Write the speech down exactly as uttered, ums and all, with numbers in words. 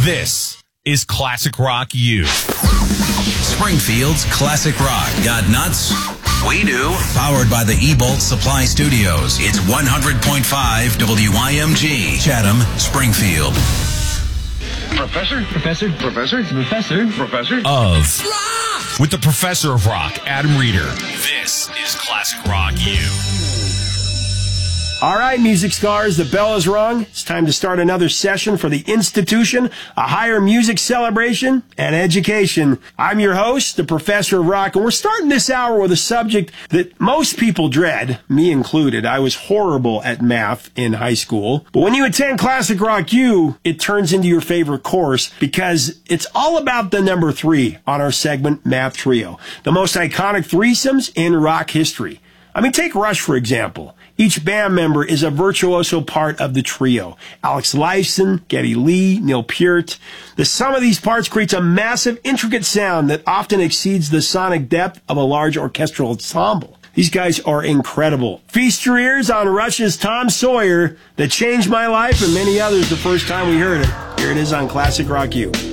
This is Classic Rock U. Springfield's Classic Rock. Got nuts? We do. Powered by the eBolt Supply Studios. It's one hundred point five W I M G. Chatham, Springfield. Professor? Professor? Professor? Professor? Professor? Of. Rock! With the Professor of Rock, Adam Reeder. This is Classic Rock U. All right, music stars, the bell is rung. It's time to start another session for the institution, a higher music celebration and education. I'm your host, the Professor of Rock, and we're starting this hour with a subject that most people dread, me included. I was horrible at math in high school. But when you attend Classic Rock U, it turns into your favorite course because it's all about the number three on our segment, Math Trio, the most iconic threesomes in rock history. I mean, take Rush, for example. Each band member is a virtuoso part of the trio. Alex Lifeson, Geddy Lee, Neil Peart. The sum of these parts creates a massive, intricate sound that often exceeds the sonic depth of a large orchestral ensemble. These guys are incredible. Feast your ears on Rush's Tom Sawyer that changed my life and many others the first time we heard it. Here it is on Classic Rock U.